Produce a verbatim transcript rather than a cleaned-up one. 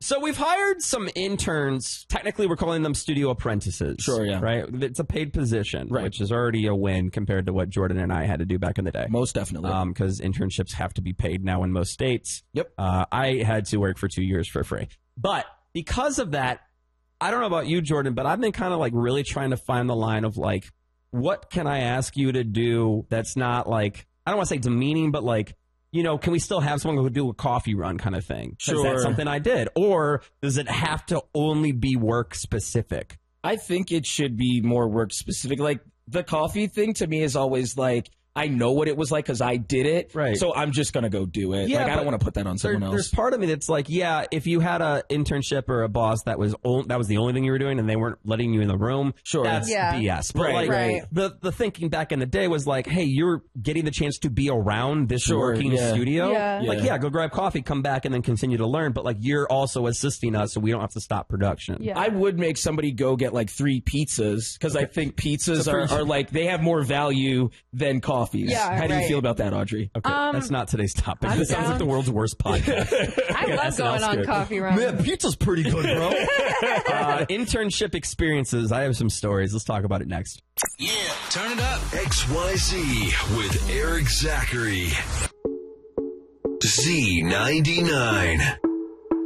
So we've hired some interns. Technically, we're calling them studio apprentices. Sure, yeah. Right? It's a paid position, right. which is already a win compared to what Jordan and I had to do back in the day. Most definitely. Because um, internships have to be paid now in most states. Yep. Uh, I had to work for two years for free. But because of that, I don't know about you, Jordan, but I've been kind of like really trying to find the line of like, what can I ask you to do that's not like, I don't want to say demeaning, but like, you know, can we still have someone who do a coffee run kind of thing? Sure. Is that something I did? Or does it have to only be work specific? I think it should be more work specific. Like the coffee thing to me is always like, I know what it was like because I did it. Right. So I'm just going to go do it. Yeah, like, I don't want to put that on someone there, else. There's part of me that's like, yeah, if you had an internship or a boss that was o- that was the only thing you were doing and they weren't letting you in the room, sure, that's yeah. B S. But right, like, right. the the thinking back in the day was like, hey, you're getting the chance to be around this Sure, working yeah. studio. Yeah. Like, Yeah. yeah, go grab coffee, come back, and then continue to learn. But like, you're also assisting us, so we don't have to stop production. Yeah. I would make somebody go get like three pizzas because I think pizzas are, are like, they have more value than coffees. Yeah, How do you right. feel about that, Audrey? Okay, Um, that's not today's topic. I'm This sounds down. like the world's worst podcast. I love that's going an on outskirt. coffee runs. Man, pizza's pretty good, bro. uh, internship experiences. I have some stories. Let's talk about it next. Yeah, turn it up. X Y Z with Eric Zachary. Z ninety-nine.